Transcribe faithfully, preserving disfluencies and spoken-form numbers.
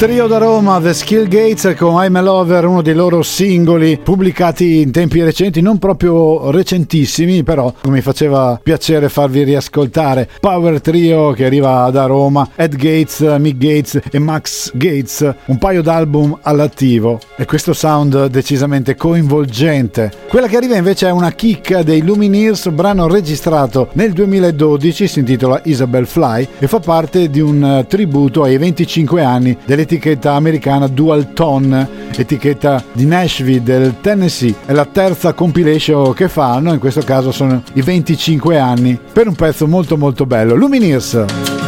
Trio da Roma, The Skill Gates con I'm a Lover, uno dei loro singoli pubblicati in tempi recenti, non proprio recentissimi, però mi faceva piacere farvi riascoltare. Power Trio che arriva da Roma, Ed Gates, Mick Gates e Max Gates, un paio d'album all'attivo e questo sound decisamente coinvolgente. Quella che arriva invece è una kick dei Lumineers, brano registrato nel duemiladodici, si intitola Isabel Fly e fa parte di un tributo ai venticinque anni dell'etichetta americana Dual Tone, etichetta di Nashville del Tennessee. È la terza compilation che fanno, in questo caso sono i venticinque anni, per un pezzo molto molto bello. Lumineers.